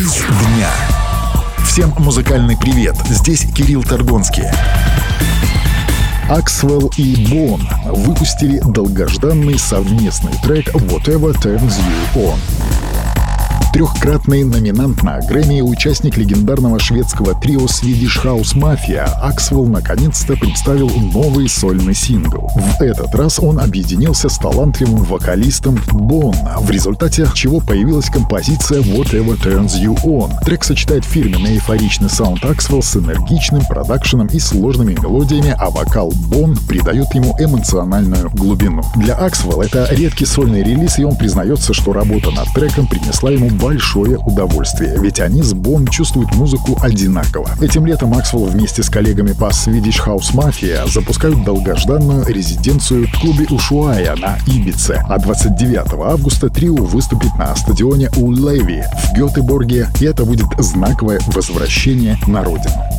Релиз дня. Всем музыкальный привет, здесь Кирилл Торгонский. Axwell и Bon выпустили долгожданный совместный трек «Whatever Turns You On». Трехкратный номинант на Грэмми и участник легендарного шведского трио Swedish House Mafia Axwell наконец-то представил новый сольный сингл. В этот раз он объединился с талантливым вокалистом Bon, в результате чего появилась композиция Whatever Turns You On. Трек сочетает фирменный эйфоричный саунд Axwell с энергичным продакшеном и сложными мелодиями, а вокал Bon придает ему эмоциональную глубину. Для Axwell это редкий сольный релиз, и он признается, что работа над треком принесла ему большое удовольствие, ведь они с Bon чувствуют музыку одинаково. Этим летом Axwell вместе с коллегами по Swedish House Mafia запускают долгожданную резиденцию в клубе Ушуая на Ибице, а 29 августа трио выступит на стадионе Улеви в Гетеборге, и это будет знаковое возвращение на родину.